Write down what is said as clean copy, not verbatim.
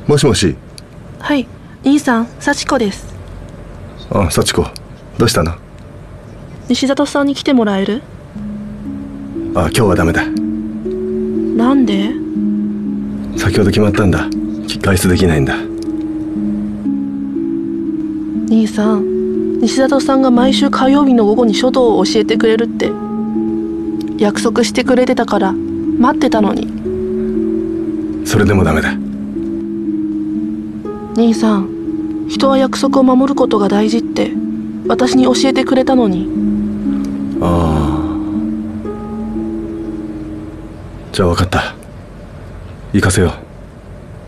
もしもし。 はい、兄さん、幸子です。 あ、幸子、どうしたの？ 西里さんに来てもらえる？ あ、今日はダメだ。 なんで？ 先ほど決まったんだ。外出できないんだ。 兄さん、西里さんが毎週火曜日の午後に書道を教えてくれるって約束してくれてたから待ってたのに。 それでもダメだ。 兄さん、人は約束を守ることが大事って私に教えてくれたのに。 ああ。じゃあ分かった。行かせよう。